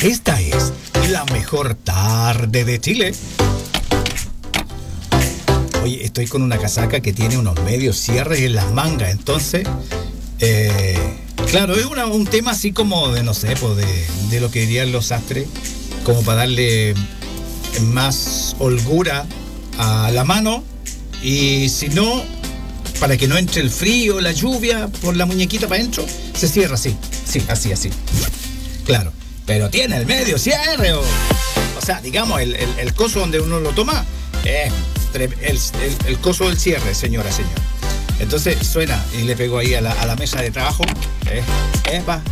Esta es la mejor tarde de Chile. Oye, estoy con una casaca que tiene unos medios cierres en las mangas, entonces, claro, es un tema así como de, no sé, pues de lo que dirían los sastres, como para darle más holgura a la mano, y si no, para que no entre el frío, la lluvia, por la muñequita para adentro, se cierra así, sí, así, claro, pero tiene el medio cierre, o sea, digamos, el coso donde uno lo toma, el coso del cierre, señora. Entonces suena y le pego ahí a la mesa de trabajo. Epa.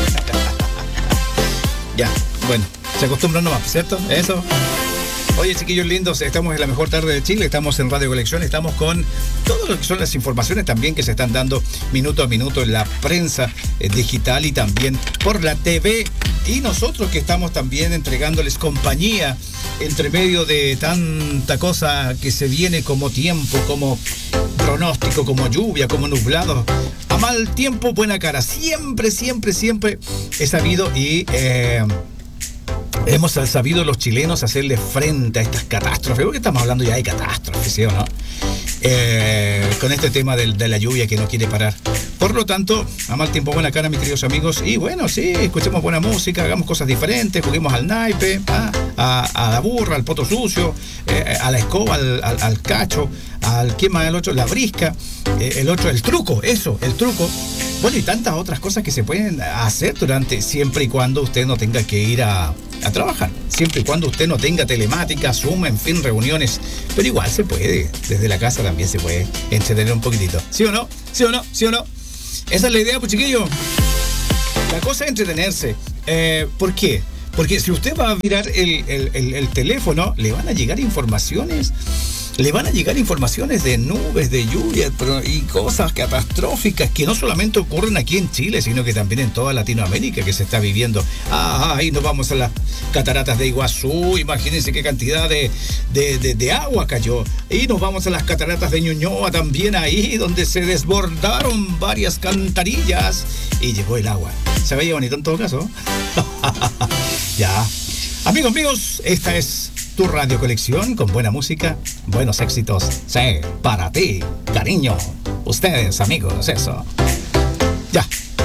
Ya, bueno, se acostumbran nomás, ¿cierto? Eso. Oye, chiquillos lindos, estamos en la mejor tarde de Chile, estamos en Radio Colección, estamos con todo lo que son las informaciones también que se están dando minuto a minuto en la prensa digital y también por la TV. Y nosotros que estamos también entregándoles compañía entre medio de tanta cosa que se viene como tiempo, como pronóstico, como lluvia, como nublado. A mal tiempo, buena cara. Siempre he sabido y hemos sabido los chilenos hacerle frente a estas catástrofes, porque estamos hablando ya de catástrofes, ¿sí o no? Con este tema de la lluvia que no quiere parar. Por lo tanto, a mal tiempo, buena cara, mis queridos amigos. Y bueno, sí, escuchemos buena música, hagamos cosas diferentes, juguemos al naipe, a la burra, al poto sucio, a la escoba, al cacho, al ¿qué más el otro? La brisca, el truco, el truco. Bueno, y tantas otras cosas que se pueden hacer siempre y cuando usted no tenga que ir a trabajar, siempre y cuando usted no tenga telemática, Zoom, en fin, reuniones, pero igual se puede, desde la casa también se puede entretener un poquitito, ¿sí o no? Esa es la idea, pues, chiquillo. La cosa es entretenerse. ¿Por qué? Porque si usted va a mirar el teléfono, le van a llegar informaciones de nubes, de lluvia y cosas catastróficas que no solamente ocurren aquí en Chile, sino que también en toda Latinoamérica que se está viviendo. Ahí nos vamos a las cataratas de Iguazú, imagínense qué cantidad de agua cayó. Y nos vamos a las cataratas de Ñuñoa, también ahí donde se desbordaron varias cantarillas y llegó el agua. Se veía bonito en todo caso. Ya. Amigos míos, esta es tu Radio Colección con buena música, buenos éxitos. Sí, para ti, cariño. Ustedes, amigos, eso.